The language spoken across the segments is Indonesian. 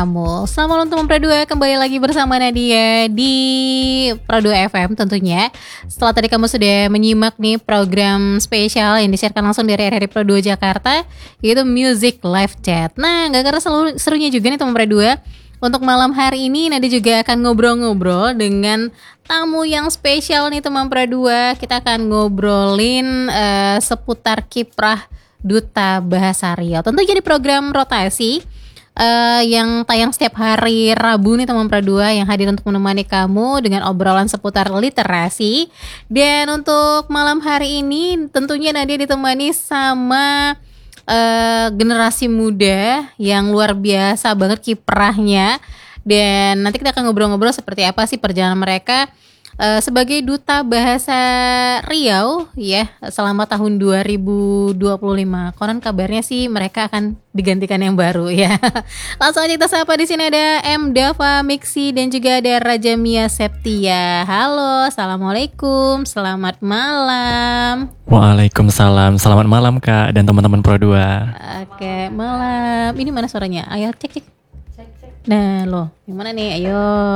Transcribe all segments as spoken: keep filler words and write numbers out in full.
kamu. Selamat malam teman Pro dua, kembali lagi bersama Nadia di Pro dua F M tentunya. Setelah tadi kamu sudah menyimak nih program spesial yang disiarkan langsung dari R R I Pro dua Jakarta, yaitu Music Live Chat. Nah, gak karena selalu serunya juga nih teman Pro dua. Untuk malam hari ini Nadia juga akan ngobrol-ngobrol dengan tamu yang spesial nih teman Pro dua. Kita akan ngobrolin uh, seputar kiprah Duta Bahasa Riau. Tentu jadi program rotasi uh, yang tayang setiap hari Rabu nih teman Pro dua, yang hadir untuk menemani kamu dengan obrolan seputar literasi. Dan untuk malam hari ini tentunya Nadia ditemani sama Uh, generasi muda yang luar biasa banget kiprahnya. Dan nanti kita akan ngobrol-ngobrol seperti apa sih perjalanan mereka uh, sebagai Duta Bahasa Riau ya selama tahun dua ribu dua puluh lima. Konon kabarnya sih mereka akan digantikan yang baru ya. Langsung aja kita sapa, di sini ada M Dava Mixi dan juga ada Raja Mia Septia. Halo, assalamualaikum, selamat malam. Waalaikumsalam, selamat malam Kak dan teman-teman Pro dua. Oke, malam. Ini mana suaranya? Ayo cek cek. Nah loh, yang mana nih? Ayo,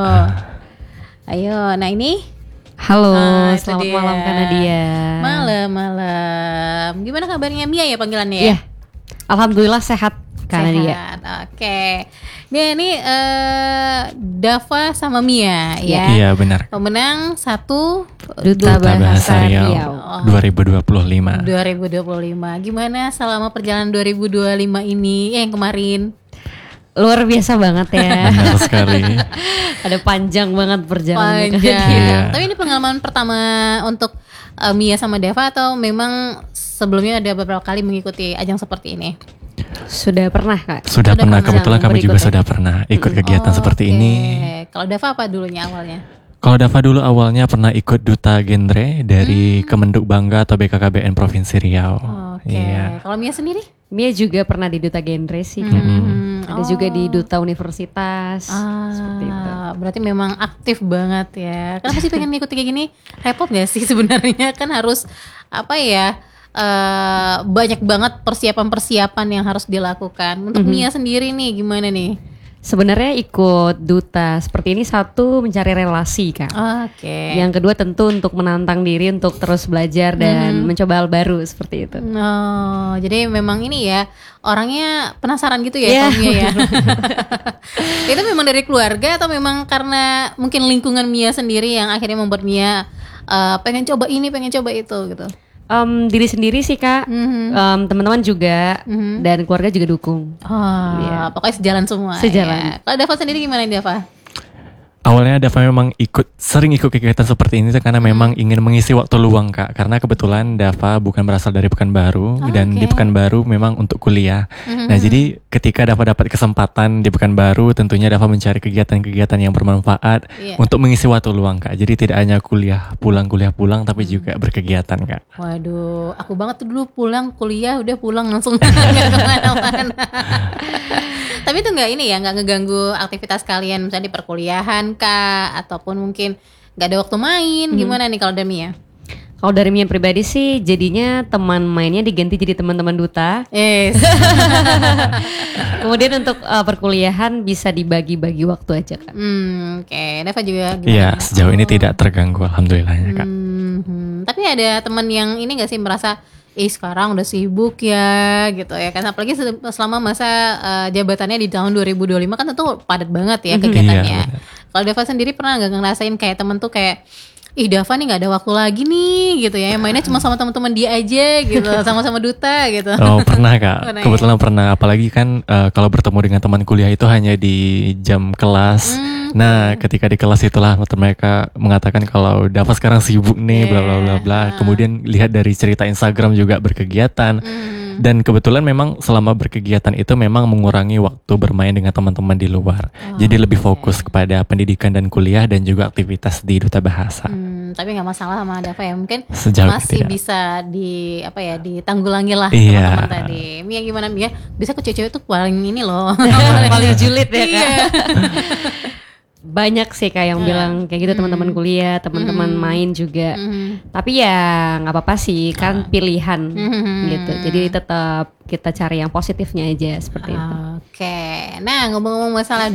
ayo. Nah ini. Halo, ah, selamat dia. malam Kak Nadia. Malam, malam. Gimana kabarnya Mia ya panggilannya ya? Iya, alhamdulillah sehat Kak Sehat. Nadia. Oke. Nih ini uh, Dava sama Mia ya. Iya benar. Pemenang satu Duta, Duta Bahasa Riau, Riau. Oh. dua ribu dua puluh lima. dua ribu dua puluh lima. Gimana selama perjalanan dua ribu dua puluh lima ini? Eh, yang kemarin. Luar biasa banget ya. Benar sekali. Ada panjang banget perjalanan Kak Panjang. Nadia. Iya. Tapi ini pengalaman pertama untuk uh, Mia sama Dava atau memang sebelumnya ada beberapa kali mengikuti ajang seperti ini? Sudah pernah Kak? Sudah, Sudah pernah, pernah kebetulan kami juga berikut ya? sudah pernah ikut kegiatan Oh, seperti oke. ini. Kalau Dava apa dulunya awalnya? Kalau Dava dulu awalnya pernah ikut Duta Genre dari Hmm. Kemenduk Bangga atau B K K B N Provinsi Riau. Oke. Iya. Kalau Mia sendiri? Mia juga pernah di Duta Genre sih Kak. Hmm. Ada Oh. juga di Duta Universitas. Ah, Seperti itu. berarti memang aktif banget ya. Kenapa sih pengen ngikutin kayak gini? Repot gak sih sebenarnya? Kan harus apa ya? Uh, banyak banget persiapan-persiapan yang harus dilakukan. Untuk Mhm. Mia sendiri nih gimana nih? Sebenarnya ikut duta seperti ini, satu mencari relasi Kak. Oke. Yang kedua tentu untuk menantang diri untuk terus belajar dan Mhm. mencoba hal baru seperti itu. Oh, jadi memang ini ya, orangnya penasaran gitu ya, Iya. kalau Mia ya. Itu memang dari keluarga atau memang karena mungkin lingkungan Mia sendiri yang akhirnya membuat Mia uh, pengen coba ini, pengen coba itu gitu. Um, diri sendiri sih Kak, Mhm. um, teman-teman juga, Mhm. dan keluarga juga dukung. Oh, Iya. pokoknya sejalan semua. Sejalan. Ya. Kalau Dava sendiri gimana Dava? Awalnya Dava memang ikut sering ikut kegiatan seperti ini tuh karena Hmm. memang ingin mengisi waktu luang Kak. Karena kebetulan Dava bukan berasal dari Pekanbaru Oh, dan oke. di Pekanbaru memang untuk kuliah. Mhm. Nah jadi ketika Dava dapat kesempatan di Pekanbaru, tentunya Dava mencari kegiatan-kegiatan yang bermanfaat Iya. untuk mengisi waktu luang Kak. Jadi tidak hanya kuliah pulang kuliah pulang tapi Hmm. juga berkegiatan Kak. Waduh, aku banget tuh dulu pulang kuliah udah pulang langsung nggak kemana-mana. Tapi itu nggak ini ya, nggak ngeganggu aktivitas kalian misalnya di perkuliahan kak, ataupun mungkin nggak ada waktu main, gimana nih kalau Dami ya? Kalau dari Mia pribadi sih, jadinya teman mainnya diganti jadi teman-teman duta. Yes. Kemudian untuk uh, perkuliahan bisa dibagi-bagi waktu aja Kak. Hmm, oke. Dava juga gimana? Iya sejauh ini Oh. tidak terganggu alhamdulillahnya Kak. Hmm, hmm. Tapi ada teman yang ini nggak sih merasa, ih sekarang udah sibuk ya gitu ya kan, apalagi se- selama masa uh, jabatannya di tahun dua ribu dua puluh lima kan tentu padat banget ya Mhm. kegiatannya. Iya, benar. Kalau Dava sendiri pernah nggak ngerasain kayak temen tuh kayak, ih Dava nih nggak ada waktu lagi nih gitu ya, mainnya cuma sama teman-teman dia aja gitu, sama-sama duta gitu. Oh pernah Kak, Pernah ya? kebetulan pernah. Apalagi kan eh, kalau bertemu dengan teman kuliah itu hanya di jam kelas. Hmm, Nah ketika di kelas itulah mereka mengatakan kalau Dava sekarang sibuk nih bla bla bla bla. Yeah. Kemudian lihat dari cerita Instagram juga berkegiatan. hmm. Dan kebetulan memang selama berkegiatan itu memang mengurangi waktu bermain dengan teman-teman di luar. Oh, Jadi lebih oke. fokus kepada pendidikan dan kuliah dan juga aktivitas di Duta Bahasa. Hmm, tapi nggak masalah sama Dava ya, mungkin Sejauh ini masih tidak. bisa di apa ya, ditanggulangi lah Iya. teman-teman tadi. Mia gimana Mia? Bisa ke cewek-cewek tuh paling ini loh. Paling julid ya Kak. Iya. Banyak sih Kak yang Iya. bilang kayak gitu, teman-teman kuliah, teman-teman Mhm. main juga. Mhm. Tapi ya nggak apa-apa sih, kan pilihan Mhm. gitu. Jadi tetap kita cari yang positifnya aja seperti itu. Oke, nah ngomong-ngomong masalah